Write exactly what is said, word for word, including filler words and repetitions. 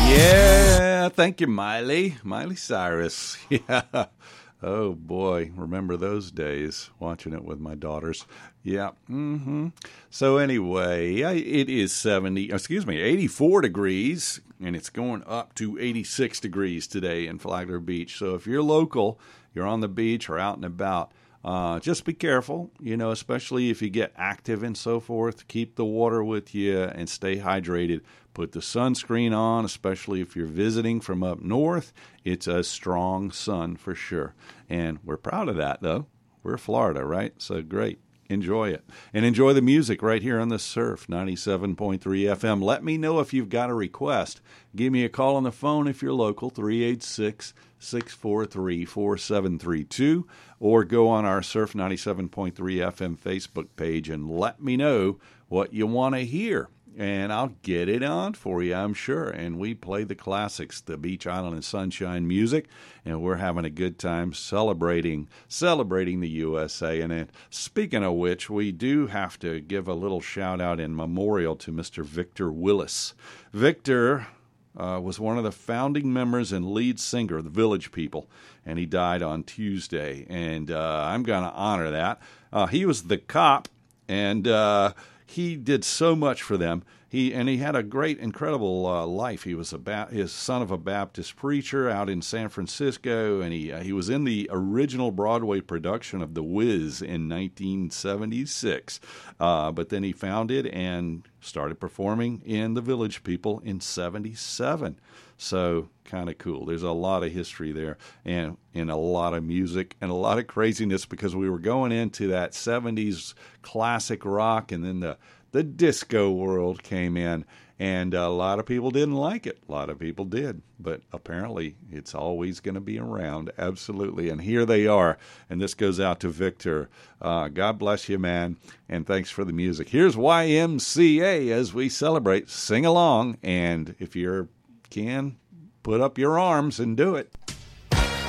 Yeah, thank you, Miley. Miley Cyrus. Yeah. Oh, boy. Remember those days, watching it with my daughters. Yeah. Mm-hmm. So anyway, yeah, it is seventy, excuse me, eighty-four degrees, and it's going up to eighty-six degrees today in Flagler Beach. So if you're local, you're on the beach or out and about, Uh, just be careful, you know, especially if you get active and so forth. Keep the water with you and stay hydrated. Put the sunscreen on, especially if you're visiting from up north. It's a strong sun for sure. And we're proud of that, though. We're Florida, right? So great. Enjoy it. And enjoy the music right here on the Surf, ninety-seven point three F M. Let me know if you've got a request. Give me a call on the phone if you're local, three eight six, six four three, four seven three two, or go on our Surf ninety-seven point three F M Facebook page and let me know what you want to hear. And I'll get it on for you, I'm sure. And we play the classics, the Beach Island and Sunshine music, and we're having a good time celebrating celebrating the U S A. And then, speaking of which, we do have to give a little shout-out and memorial to Mister Victor Willis. Victor uh, was one of the founding members and lead singer of the Village People, and he died on Tuesday. And uh, I'm going to honor that. Uh, he was the cop, and Uh, he did so much for them. He and he had a great, incredible uh, life. He was a ba- his son of a Baptist preacher out in San Francisco, and he uh, he was in the original Broadway production of The Wiz in nineteen seventy-six. Uh, but then he founded and started performing in The Village People in seventy-seven. So kind of cool. There's a lot of history there, and and a lot of music and a lot of craziness, because we were going into that seventies classic rock, and then the the disco world came in, and a lot of people didn't like it. A lot of people did, but apparently it's always going to be around. Absolutely. And here they are. And this goes out to Victor. Uh, God bless you, man. And thanks for the music. Here's Y M C A as we celebrate. Sing along. And if you can, put up your arms and do it.